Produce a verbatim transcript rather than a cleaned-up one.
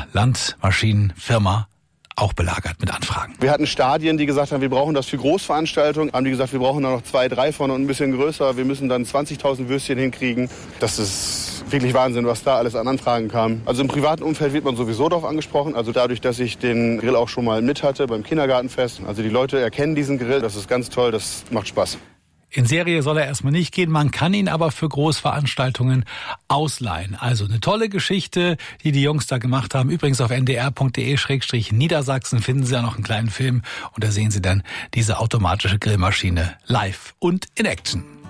ja, Landmaschinenfirma auch belagert mit Anfragen. Wir hatten Stadien, die gesagt haben, wir brauchen das für Großveranstaltungen. Haben die gesagt, wir brauchen da noch zwei, drei von und ein bisschen größer. Wir müssen dann zwanzigtausend Würstchen hinkriegen. Das ist wirklich Wahnsinn, was da alles an Anfragen kam. Also im privaten Umfeld wird man sowieso darauf angesprochen. Also dadurch, dass ich den Grill auch schon mal mit hatte beim Kindergartenfest. Also die Leute erkennen diesen Grill. Das ist ganz toll, das macht Spaß. In Serie soll er erstmal nicht gehen, man kann ihn aber für Großveranstaltungen ausleihen. Also eine tolle Geschichte, die die Jungs da gemacht haben. Übrigens auf n d r punkt d e slash niedersachsen finden Sie ja noch einen kleinen Film und da sehen Sie dann diese automatische Grillmaschine live und in Action.